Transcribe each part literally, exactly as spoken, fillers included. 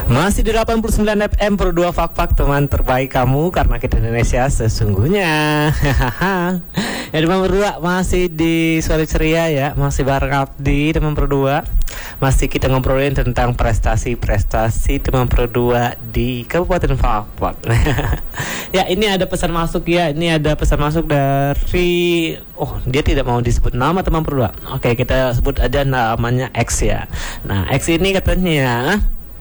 Masih di delapan puluh sembilan F M Pro dua Fak-Fak, teman terbaik kamu, karena kita Indonesia sesungguhnya. Ya, teman berdua masih di Sore Ceria ya, masih bareng Abdi teman berdua. Masih kita ngobrolin tentang prestasi-prestasi teman berdua di Kabupaten Fak-Fak. Ya, ini ada pesan masuk ya, ini ada pesan masuk dari, oh dia tidak mau disebut nama teman berdua. Oke, kita sebut aja namanya X ya. Nah, X ini katanya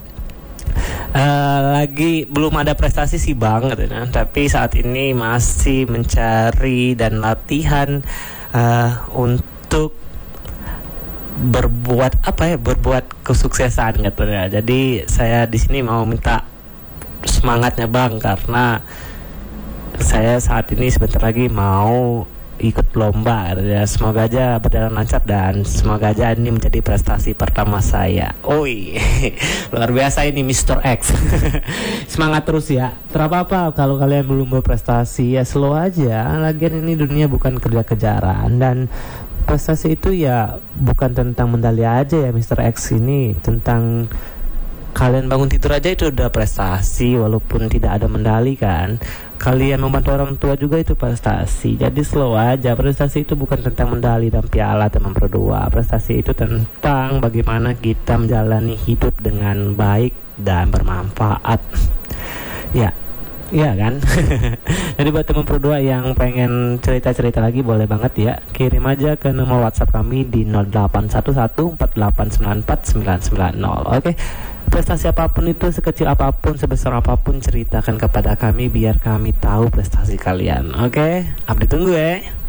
Uh, lagi belum ada prestasi sih bang, katanya, tapi saat ini masih mencari dan latihan uh, untuk berbuat apa ya, berbuat kesuksesan katanya. Jadi saya di sini mau minta semangatnya bang, karena saya saat ini sebentar lagi mau ikut lomba ya. Semoga aja berjalan lancar dan semoga aja ini menjadi prestasi pertama saya. Oi, luar biasa ini mister X. Semangat terus ya. Terapa-apa kalau kalian belum berprestasi ya, slow aja. Lagian ini dunia bukan kerja-kejaran, dan prestasi itu ya bukan tentang medali aja ya mister X. Ini tentang kalian bangun tidur aja itu udah prestasi, walaupun tidak ada medali kan. Kalian membantu orang tua juga itu prestasi. Jadi slow aja. Prestasi itu bukan tentang medali dan piala teman berdua. Prestasi itu tentang bagaimana kita menjalani hidup dengan baik dan bermanfaat. Ya, iya kan? Jadi buat teman berdua yang pengen cerita-cerita lagi, boleh banget ya, kirim aja ke nomor WhatsApp kami di nol delapan satu satu empat delapan sembilan empat sembilan sembilan nol. Oke. Prestasi apapun itu, sekecil apapun, sebesar apapun, ceritakan kepada kami biar kami tahu prestasi kalian. Oke, Abdi tunggu ya.